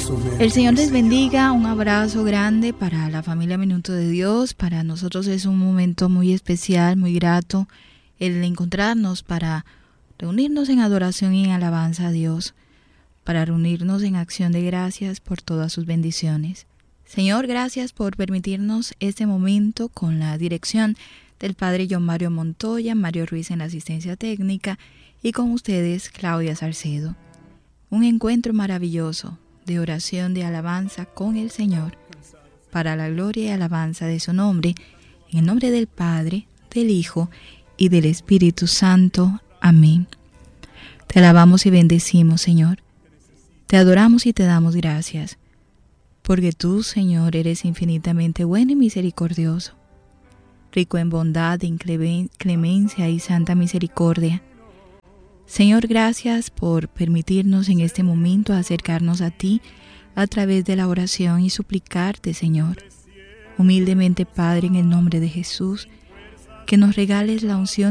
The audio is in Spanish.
El Señor les bendiga, un abrazo grande para la familia Minuto de Dios. Para nosotros es un momento muy especial, muy grato el encontrarnos para reunirnos en adoración y en alabanza a Dios, para reunirnos en acción de gracias por todas sus bendiciones. Señor, gracias por permitirnos este momento con la dirección del Padre John Mario Montoya, Mario Ruiz en la asistencia técnica y con ustedes Claudia Salcedo. Un encuentro maravilloso de oración, de alabanza con el Señor, para la gloria y alabanza de su nombre, en el nombre del Padre, del Hijo y del Espíritu Santo. Amén. Te alabamos y bendecimos, Señor. Te adoramos y te damos gracias, porque tú, Señor, eres infinitamente bueno y misericordioso, rico en bondad, en clemencia y santa misericordia. Señor, gracias por permitirnos en este momento acercarnos a ti a través de la oración y suplicarte, Señor, humildemente, Padre, en el nombre de Jesús, que nos regales la unción